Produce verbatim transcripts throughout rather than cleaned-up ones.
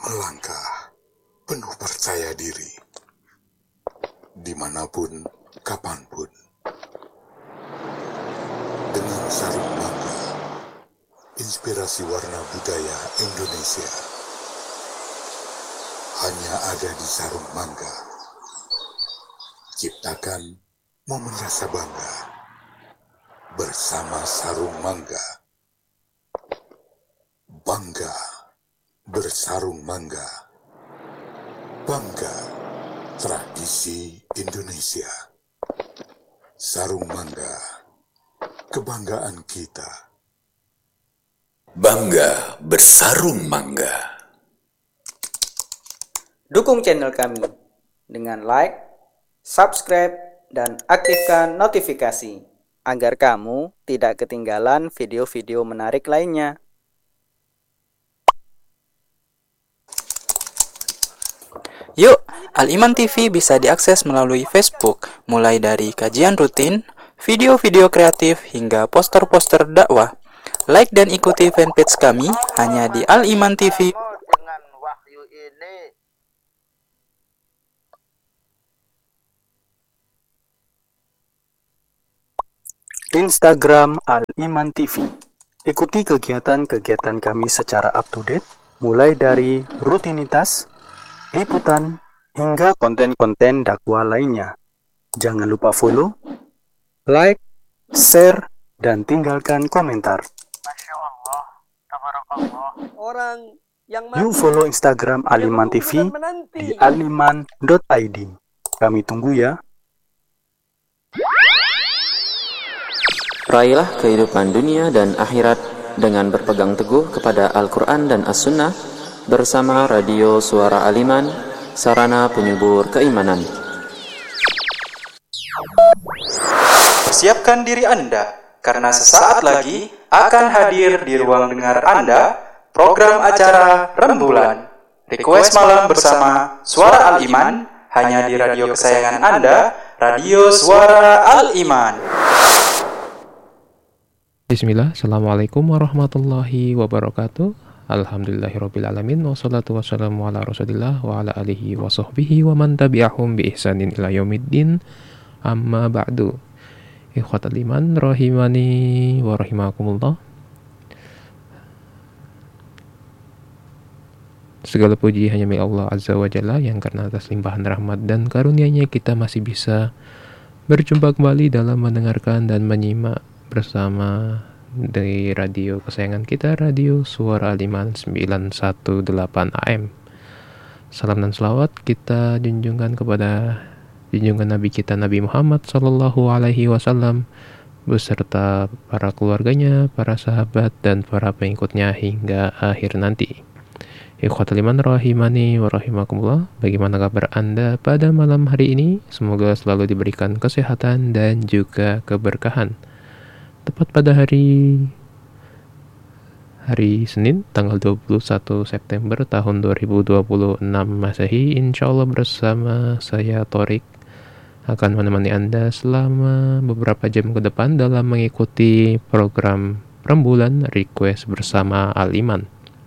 melangkah penuh percaya diri, dimanapun, kapanpun, dengan sarung bangga, inspirasi warna budaya Indonesia hanya ada di Sarung Mangga. Ciptakan momen rasa bangga bersama Sarung Mangga. Bangga bersarung mangga. Bangga tradisi Indonesia. Sarung Mangga, kebanggaan kita. Bangga bersarung mangga. Dukung channel kami dengan like, subscribe, dan aktifkan notifikasi agar kamu tidak ketinggalan video-video menarik lainnya. Yuk, Al-Iman T V bisa diakses melalui Facebook, mulai dari kajian rutin, video-video kreatif, hingga poster-poster dakwah. Like dan ikuti fanpage kami hanya di Al-Iman T V. Dengan wahyu ini. Instagram Al-Iman T V. Ikuti kegiatan-kegiatan kami secara up-to-date, mulai dari rutinitas, liputan, hingga konten-konten dakwah lainnya. Jangan lupa follow, like, share, dan tinggalkan komentar. Masya Allah, tabarakallah. Orang yang Yuk follow Instagram Al-Iman T V di aliman dot i d. Kami tunggu ya. Raihlah kehidupan dunia dan akhirat dengan berpegang teguh kepada Al-Quran dan As-Sunnah bersama Radio Suara Al-Iman, sarana penyubur keimanan. Persiapkan diri Anda, karena sesaat lagi akan hadir di ruang dengar Anda program acara Rembulan. Request malam bersama Suara Al-Iman, hanya di radio kesayangan Anda, Radio Suara Al-Iman. Bismillah, Assalamualaikum warahmatullahi wabarakatuh. Alhamdulillahirrabbilalamin. Wassalatu wassalamu ala rasulillah wa ala alihi wa sahbihi wa man tabi'ahum bi ihsanin ila yaumiddin. Amma ba'du. Ikhwatal iman rahimani wa rahimakumullah. Segala puji hanya milik Allah Azza wa Jalla, yang karena atas limpahan rahmat dan karunia-Nya kita masih bisa berjumpa kembali dalam mendengarkan dan menyimak bersama dari radio kesayangan kita, Radio Suara Al-Iman sembilan satu delapan A M. Salam dan selawat kita junjungkan kepada junjungan Nabi kita, Nabi Muhammad Sallallahu Alaihi Wasallam, beserta para keluarganya, para sahabat, dan para pengikutnya hingga akhir nanti. Ikhwatul iman rahimani wa rahimakumullah. Bagaimana kabar Anda pada malam hari ini? Semoga selalu diberikan kesehatan dan juga keberkahan. Tepat pada hari hari Senin tanggal dua puluh satu September tahun dua ribu dua puluh enam Masehi, insyaallah bersama saya Torik akan menemani Anda selama beberapa jam ke depan dalam mengikuti program Rembulan Request bersama Al-Iman.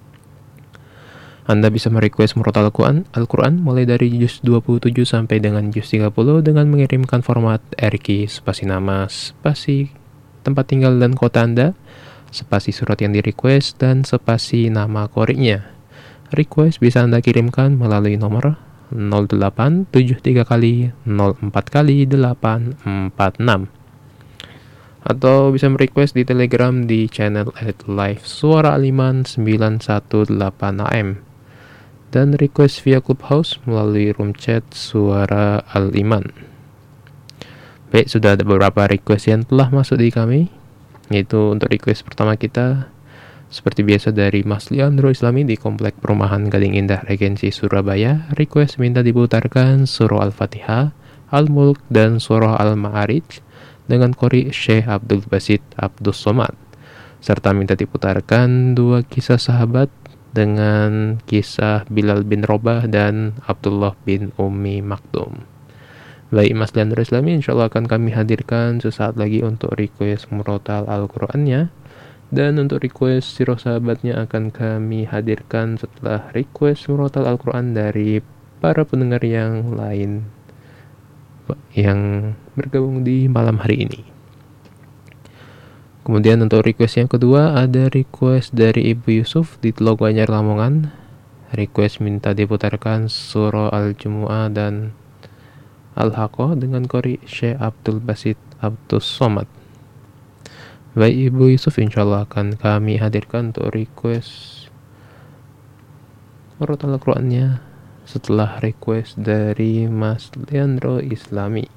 Anda bisa merequest murotal Al-Quran, Al-Quran mulai dari juz dua puluh tujuh sampai dengan juz tiga puluh dengan mengirimkan format R Q, spasi nama, spasi tempat tinggal dan kota Anda, spasi surat yang di-request, dan spasi nama koriknya. Request bisa Anda kirimkan melalui nomor nol delapan tujuh tiga kali nol empat kali delapan empat enam, atau bisa merequest di Telegram di channel at live Suara Al-Iman sembilan satu delapan A M, dan request via Clubhouse melalui room chat Suara Al-Iman. Baik, sudah ada beberapa request yang telah masuk di kami, yaitu untuk request pertama kita seperti biasa dari Mas Leandro Islami di Komplek Perumahan Gading Indah Regensi Surabaya. Request minta diputarkan surah Al-Fatihah, Al-Mulk, dan surah Al-Ma'arij dengan qori Syekh Abdul Basit Abdus Somad, serta minta diputarkan dua kisah sahabat dengan kisah Bilal bin Robah dan Abdullah bin Ummi Maktum. Baik Mas Leandro Islami, insya Allah akan kami hadirkan sesaat lagi untuk request murotal Al-Qurannya. Dan untuk request Sirah Sahabatnya akan kami hadirkan setelah request murotal Al-Quran dari para pendengar yang lain yang bergabung di malam hari ini. Kemudian untuk request yang kedua ada request dari Ibu Yusuf di Teluk Anyar Lamongan. Request minta diputarkan surah Al-Jumu'ah dan Al-Haqqah dengan qori Syekh Abdul Basit Abdus Somad. Baik Ibu Yusuf, insya Allah akan kami hadirkan untuk request murotal Al-Qurannya setelah request dari Mas Leandro Islami.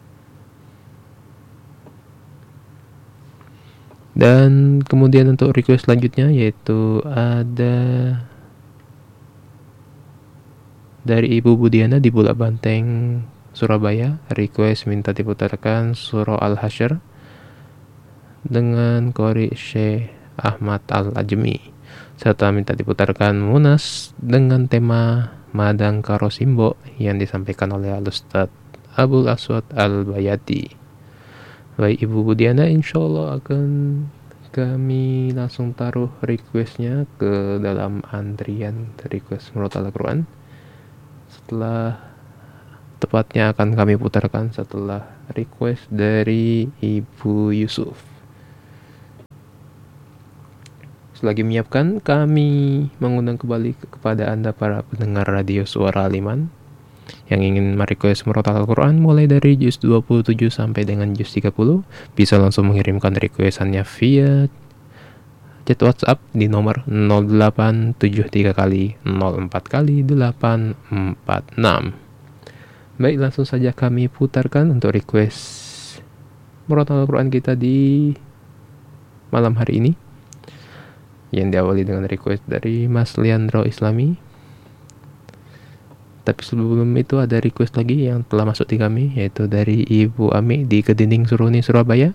Dan kemudian untuk request selanjutnya yaitu ada dari Ibu Budiana di Bulak Banteng, Surabaya. Request minta diputarkan surah Al-Hasyr dengan qori Syekh Ahmad Al-Ajmi, serta minta diputarkan Munas dengan tema Madang Karo Simbo yang disampaikan oleh Al-Ustadz Abul Aswad Al-Bayati. Baik Ibu Budiana, insya Allah akan kami langsung taruh requestnya ke dalam antrian request murotal Al-Quran. Setelah tepatnya akan kami putarkan setelah request dari Ibu Yusuf. Selagi menyiapkan, kami mengundang kembali kepada Anda para pendengar radio Suara Al-Iman yang ingin merequest murotal Al-Quran mulai dari juz dua puluh tujuh sampai dengan juz tiga puluh, bisa langsung mengirimkan requestannya via chat WhatsApp di nomor nol delapan tujuh tiga kali nol empat kali delapan empat enam. Baik, langsung saja kami putarkan untuk request murotal Al-Quran kita di malam hari ini, yang diawali dengan request dari Mas Leandro Islami. Tapi sebelum itu ada request lagi yang telah masuk di kami, yaitu dari Ibu Ami di Kedinding Suruni, Surabaya.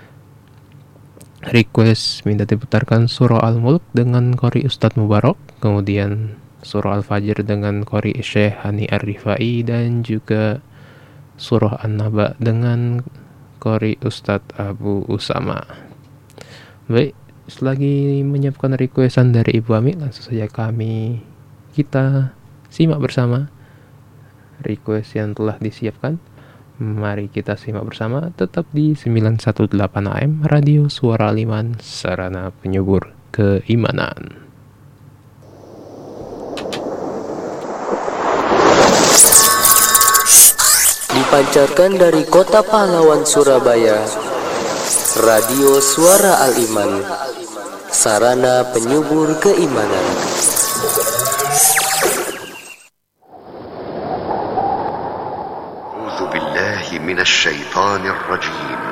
Request minta diputarkan surah Al-Mulk dengan qori Ustadz Mubarak, kemudian surah Al-Fajr dengan qori Syekh Hani Ar-Rifai, dan juga surah An-Naba dengan qori Ustadz Abu Usama. Baik, selagi menyiapkan requestan dari Ibu Ami, langsung saja kami kita simak bersama request yang telah disiapkan. Mari kita simak bersama, tetap di sembilan satu delapan A M Radio Suara Al-Iman, sarana penyubur keimanan. Dipancarkan dari Kota Pahlawan, Surabaya, Radio Suara Al-Iman, sarana penyubur keimanan. A'udzu billahi minasy syaithanir rajim.